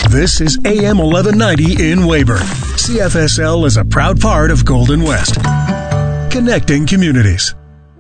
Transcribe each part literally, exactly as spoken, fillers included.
This is A M eleven ninety in Weyburn. C F S L is a proud part of Golden West. Connecting communities.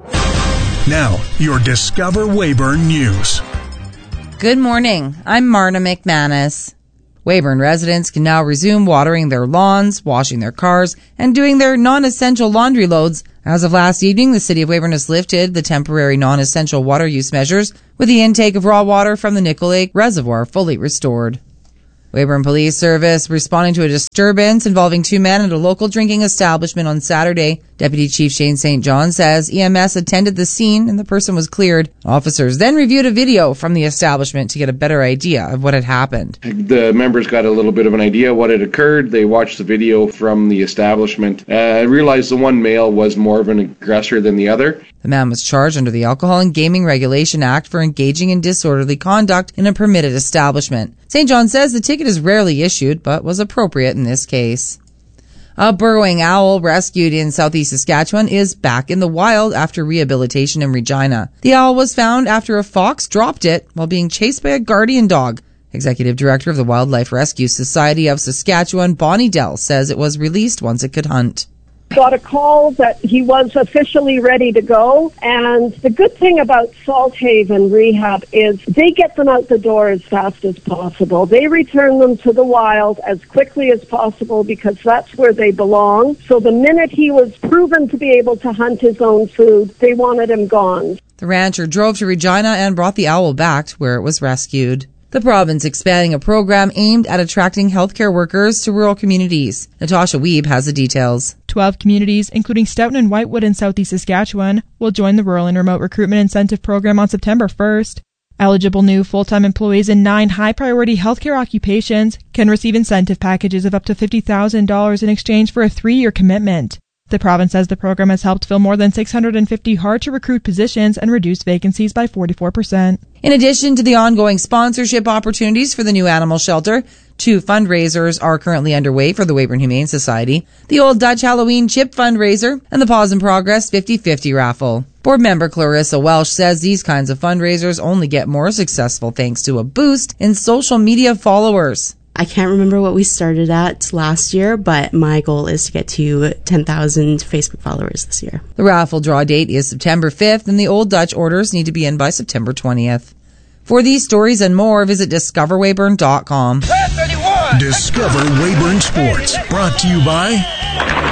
Now, your Discover Weyburn News. Good morning. I'm Marna McManus. Weyburn residents can now resume watering their lawns, washing their cars, and doing their non-essential laundry loads. As of last evening, the City of Weyburn has lifted the temporary non-essential water use measures, with the intake of raw water from the Nickel Lake Reservoir fully restored. Weyburn Police Service responding to a disturbance involving two men at a local drinking establishment on Saturday. Deputy Chief Shane Saint John says E M S attended the scene and the person was cleared. Officers then reviewed a video from the establishment to get a better idea of what had happened. The members got a little bit of an idea what had occurred. They watched the video from the establishment. Uh, realized the one male was more of an aggressor than the other. The man was charged under the Alcohol and Gaming Regulation Act for engaging in disorderly conduct in a permitted establishment. Saint John says the ticket is rarely issued, but was appropriate in this case. A burrowing owl rescued in southeast Saskatchewan is back in the wild after rehabilitation in Regina. The owl was found after a fox dropped it while being chased by a guardian dog. Executive Director of the Wildlife Rescue Society of Saskatchewan, Bonnie Dell, says it was released once it could hunt. Got a call that he was officially ready to go, and the good thing about Salthaven Rehab is they get them out the door as fast as possible. They return them to the wild as quickly as possible because that's where they belong. So the minute he was proven to be able to hunt his own food, they wanted him gone. The rancher drove to Regina and brought the owl back to where it was rescued. The province expanding a program aimed at attracting healthcare workers to rural communities. Natasha Weeb has the details. Twelve communities, including Stoughton and Whitewood in southeast Saskatchewan, will join the Rural and Remote Recruitment Incentive Program on September first. Eligible new full-time employees in nine high-priority healthcare occupations can receive incentive packages of up to fifty thousand dollars in exchange for a three-year commitment. The province says the program has helped fill more than six hundred fifty hard-to-recruit positions and reduced vacancies by forty-four percent. In addition to the ongoing sponsorship opportunities for the new animal shelter, two fundraisers are currently underway for the Weyburn Humane Society, the Old Dutch Halloween Chip fundraiser and the Pause in Progress fifty fifty raffle. Board member Clarissa Welsh says these kinds of fundraisers only get more successful thanks to a boost in social media followers. I can't remember what we started at last year, but my goal is to get to ten thousand Facebook followers this year. The raffle draw date is September fifth, and the Old Dutch orders need to be in by September twentieth. For these stories and more, visit discover weyburn dot com. Discover Weyburn Sports, brought to you by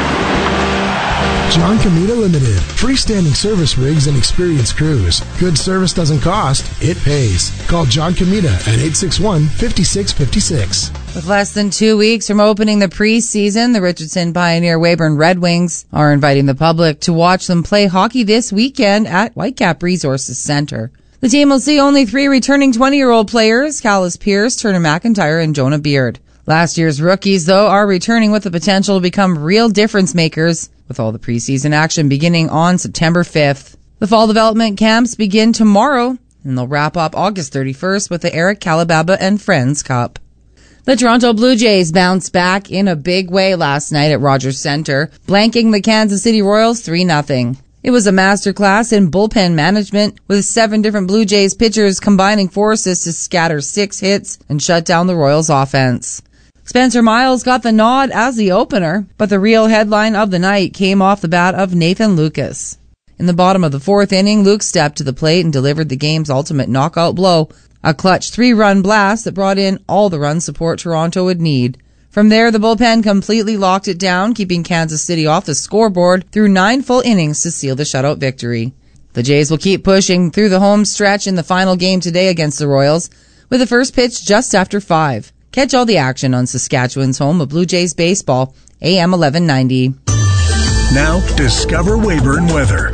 John Comita Limited. Freestanding service rigs and experienced crews. Good service doesn't cost, it pays. Call John Comita at eight six one, five six five six. With less than two weeks from opening the preseason, the Richardson Pioneer Weyburn Red Wings are inviting the public to watch them play hockey this weekend at Whitecap Resources Centre. The team will see only three returning twenty-year-old players, Callis Pierce, Turner McIntyre, and Jonah Beard. Last year's rookies, though, are returning with the potential to become real difference makers, with all the preseason action beginning on September fifth. The fall development camps begin tomorrow, and they'll wrap up August thirty-first with the Eric Calababa and Friends Cup. The Toronto Blue Jays bounced back in a big way last night at Rogers Centre, blanking the Kansas City Royals three nothing. It was a masterclass in bullpen management, with seven different Blue Jays pitchers combining forces to scatter six hits and shut down the Royals' offense. Spencer Miles got the nod as the opener, but the real headline of the night came off the bat of Nathan Lucas. In the bottom of the fourth inning, Luke stepped to the plate and delivered the game's ultimate knockout blow, a clutch three-run blast that brought in all the run support Toronto would need. From there, the bullpen completely locked it down, keeping Kansas City off the scoreboard through nine full innings to seal the shutout victory. The Jays will keep pushing through the home stretch in the final game today against the Royals, with the first pitch just after five. Catch all the action on Saskatchewan's home of Blue Jays baseball, A M eleven ninety. Now, Discover Weyburn weather.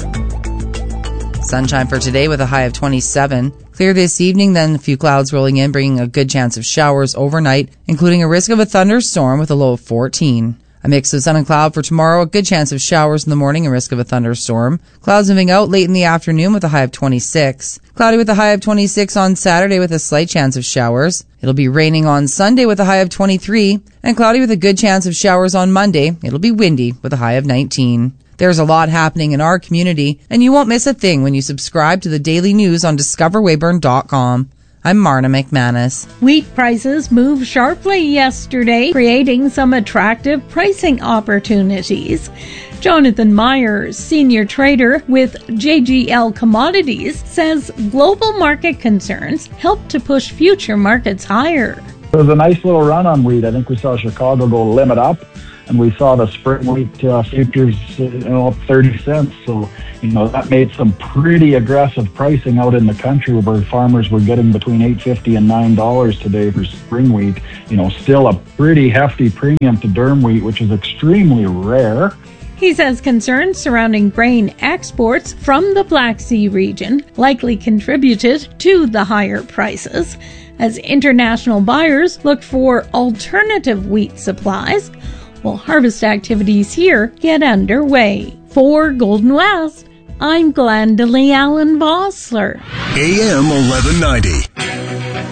Sunshine for today with a high of twenty-seven. Clear this evening, then a few clouds rolling in, bringing a good chance of showers overnight, including a risk of a thunderstorm with a low of fourteen. A mix of sun and cloud for tomorrow, a good chance of showers in the morning and risk of a thunderstorm. Clouds moving out late in the afternoon with a high of twenty-six. Cloudy with a high of twenty-six on Saturday with a slight chance of showers. It'll be raining on Sunday with a high of twenty-three. And cloudy with a good chance of showers on Monday. It'll be windy with a high of nineteen. There's a lot happening in our community, and you won't miss a thing when you subscribe to the daily news on discover weyburn dot com. I'm Marna McManus. Wheat prices moved sharply yesterday, creating some attractive pricing opportunities. Jonathan Myers, senior trader with J G L Commodities, says global market concerns helped to push future markets higher. It was a nice little run on wheat. I think we saw Chicago go limit up, and we saw the spring wheat uh, futures uh, you know, up thirty cents. So, you know, that made some pretty aggressive pricing out in the country where farmers were getting between eight fifty and nine dollars today for spring wheat. You know, still a pretty hefty premium to durum wheat, which is extremely rare. He says concerns surrounding grain exports from the Black Sea region likely contributed to the higher prices, as international buyers looked for alternative wheat supplies, while harvest activities here get underway. For Golden West, I'm Glendalee Allen Vossler. A M eleven ninety.